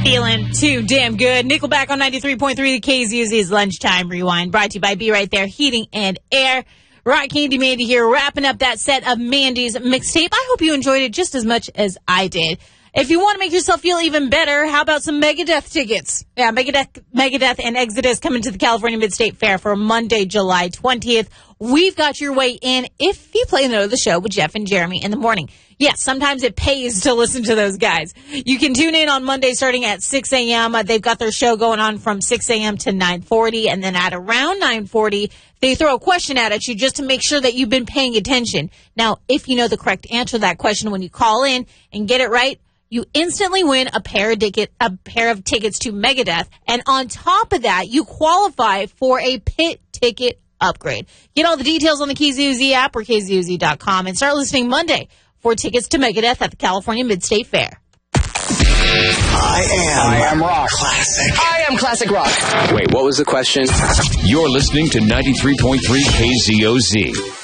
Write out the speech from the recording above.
Feeling too damn good. Nickelback on 93.3 KZUZ's Lunchtime Rewind. Brought to you by Be Right There Heating and Air. Rock Candy Mandy here, wrapping up that set of Mandy's mixtape. I hope you enjoyed it just as much as I did. If you want to make yourself feel even better, how about some Megadeth tickets? Yeah, Megadeth and Exodus coming to the California Mid-State Fair for Monday, July 20th. We've got your way in if you play the show with Jeff and Jeremy in the morning. Yes, sometimes it pays to listen to those guys. You can tune in on Monday starting at 6 a.m. They've got their show going on from 6 a.m. to 9:40, and then at around 9:40, they throw a question out at you just to make sure that you've been paying attention. Now, if you know the correct answer to that question when you call in and get it right, you instantly win a pair of tickets to Megadeth, and on top of that, you qualify for a pit ticket upgrade. Get all the details on the KZUZ app or KZUZ.com and start listening Monday for tickets to Megadeth at the California Mid-State Fair. I am rock. Classic. I am classic rock. Wait, what was the question? You're listening to 93.3 KZOZ.